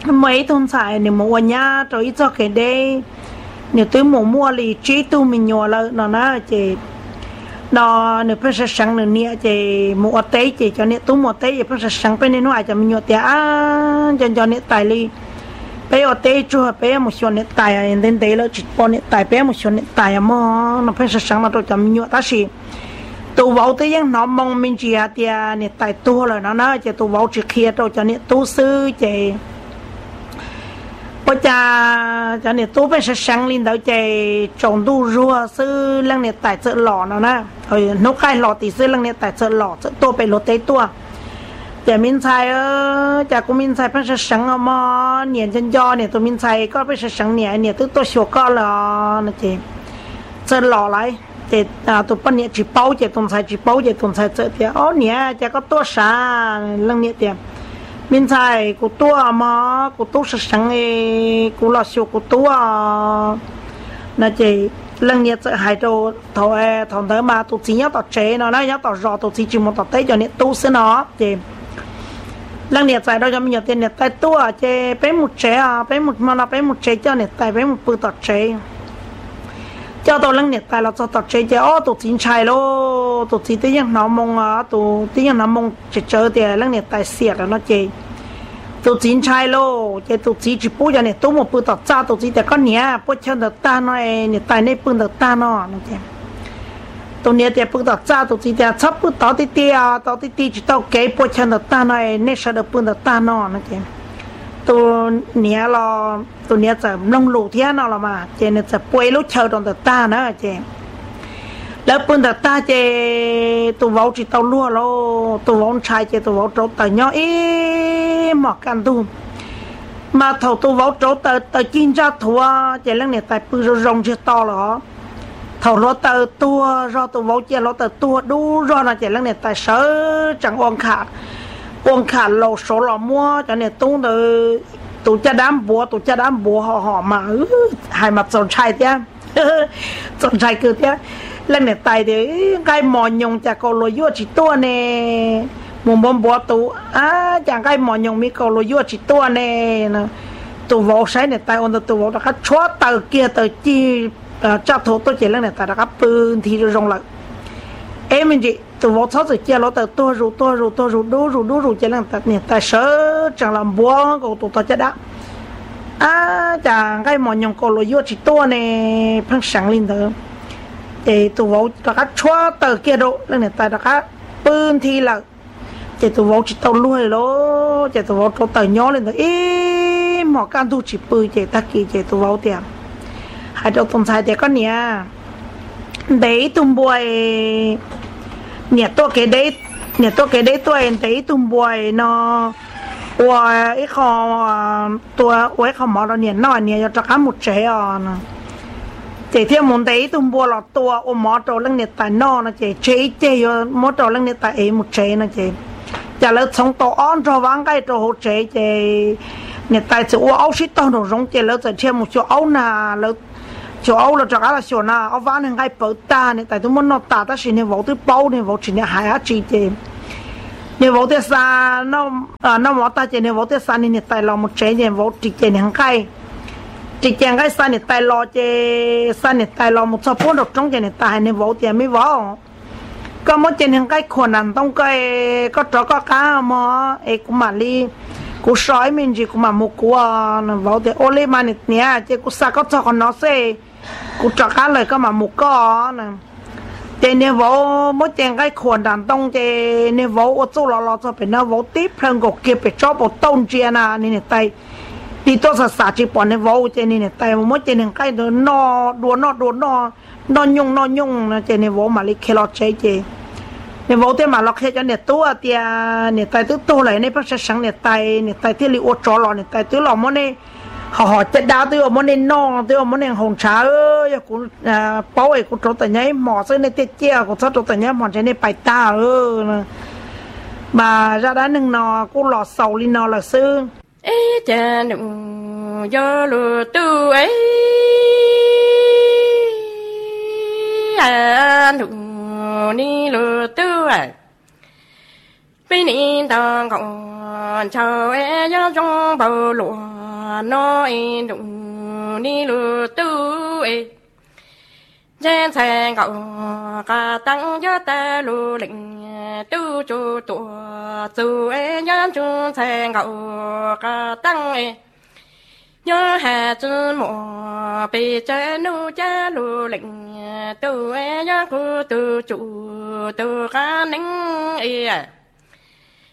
mấy thôn xài nếu mua nhà rồi cho cái đây nếu tôi mua lì trí tu mình nhỏ là nó na chị nó nếu phải sáng nữa nè chị mua té chị cho nên tôi mua té chị phải sáng bên này nó ai cho mình nhỏ té cho nên tài li bé ở té chưa bé một số nên tài đến đây là chỉ bỏ nên tài bé một số nên tài mà nó phải sáng mà tôi cho mình nhỏ ta xí tôi vào tới những nó mong mình chỉ thì nên tài tu là nó na chị tôi vào chỉ kia tôi cho nên tu sư chị bây giờ cho nên tôi phải sáng lên đó chơi trồng đu rùa sư lăng nhiệt tại chợ lò nó nè rồi nó khai lò thì sư lăng nhiệt tại chợ lò chợ tôi phải lột tế tua để mình xài chả cũng mình xài phải sáng mà nhiệt chân do này tôi mình xài có phải sáng nhiệt tôi sửa có là nó chỉ chợ lò lại để tôi bắt nhiệt chỉ bao để tôi xài chợ thì nhiệt chả có tôi xả lăng nhiệt tiền mình xài của tôi mà của tôi sẽ sáng của là siêu của tôi là chỉ lần nhiệt sẽ hai đồ thôi thằng đó mà tôi chỉ nhớ tao chế nó nhớ tao rõ tôi chỉ một tao tới cho nên tôi sẽ nó thì lần nhiệt xài đâu cho mình nhiều tiền nhiệt tay tôi chế bé một chế bé một mà là bé một chế cho nhiệt tay bé một bự tao chế cho tôi lần nhiệt tay là cho tao chế tôi chỉ xài lô tôi chỉ tiếng nó mong tôi tiếng nó mong chỉ chơi thì lần nhiệt tay xịt là nó chế tôi chỉ xài lô chế tôi chỉ bút cho này tôi một bút tao cha tôi chỉ để con nhẹ bút chân được ta nói nhiệt tay này bút được ta nó chế tôi nhẹ để bút tao cha tôi chỉ để chấp bút tao tí chỉ tao kế bút chân được ta nói này sẽ được bút được ta nó chế tôi nhẹ là tôi nhẹ sẽ nông lụt thế nào là mà chế nên sẽ quay lúc chờ trong được ta nữa chế lớp bún được ta chế tôi vào chỉ tao lúa lo tôi vào trái chế tôi vào trâu tờ nhỏ ý mà can tu mà thầu tôi vào trâu tờ chín ra thua chế lần này tại bự rồng chưa to rồi thầu lo tờ tua do tôi vào chế lo tờ tua đủ do là chế lần này tại sở chẳng uống khát lẩu số lẩu mua cho nên tôi cha đám bùa họ mà hai mặt tròn trai thế tròn trai cứ thế lần này tại để cái mò nhung chả có lối vô chỉ tua nè muốn bom bùa tôi chẳng cái mò nhung mi có lối vô chỉ tua nè tôi vào sáng này tại ôn tôi vào đã cắt chót tờ kia tờ chi cho thổ tôi chỉ lần này tại đã cắt pưng thì rồi rong lại em mình chị tôi vào sáu giờ chia lỗ tờ tua đủ chỉ lần này tại sở chẳng làm bùa của tôi chết đã chẳng cái mò nhung có lối vô chỉ tua nè phăng sáng lên thôi thì tôi vào đã cắt chót tờ kia độ lần này tại đã cắt pưng thì là thì tôi vào chỉ tàu lui lỗ thì tôi vào cho tờ nhỏ lên rồi ý mỏ can thu chỉ pưng thì ta kỳ thì tôi vào tiền hai đầu tuần sai thì có nhỉ đấy tung bùi nhẹ tôi cái đấy tôi em thấy tung bùi nó ấy họ tôi ấy họ mở ra nhẹ nói nhẹ cho cả một trẻ thì theo muốn thấy tung bùi là tôi mở trâu lăng nhẹ tại nó chị chế mở trâu lăng nhẹ tại một trẻ nó chị chả lỡ sống to on cho vắng cái trâu hỗ trẻ chị nhẹ tại sự áo xít to nó giống chị lỡ giờ thêm một chỗ áo nà lỡ chỗ Âu là chắc là chỗ nào ở ván hàng cái bờ ta này tại tôi muốn nó ta ta xin này vào tôi bao này vào chỉ này hai á chỉ thế này vào tới xa nó nó ta chỉ này vào tới xa này tại lo một chế này vào chỉ chế hàng cái xa này tại lo chế xa này tại lo một số phút được trong chế này tại này vào tiền mới vào có một chế hàng cái khuẩn ăn trong cái có chó có cá mà ấy cũng mà đi cú sói mình chỉ cũng mà một cú vào tới ô lê mà nè chế cú sa có cho con nó xe cú cho cá lời có mà một con nè chế nè vào mỗi chén cái khuẩn đàn tông chế nè vào ô tô lò cho phải nó vào tiếp hơn cổ kia phải cho bộ tông chia nè nè tay thì tôi sẽ xả chỉ bỏ nè vào chế nè tay mỗi chén cái nó nhung chế nè vào mà lấy kilo chế nên vô thế mà lọc hết cho nét tua tia nét tay tứ tua lại nên bắt sẽ sáng nét tay thì li ô trò lò nét tay tứ lò món này họ chết đau tứ món này non tứ món này hồng trà ơi cũng bao ấy cũng trâu tay nhảy mỏ xưa này tết chia cũng sao trâu tay nhảy mỏ trên này bài ta mà ra đá nưng nò cũng lò sầu li nò là xưa ấy cha đừng do lừa tu ấy đừng đi lừa tư bây giờ tao còn chờ em trong bầu lụa nói đụng đi lừa tu ấy trên thành cậu cả tăng nhớ ta lù lệnh tu chu tụa tu ấy nhớ chung thành cậu cả tăng ấy nhớ hà chân mùa bị trái nu cha lù lệnh tu ấy nhớ cu tu chu tu cá nính ấy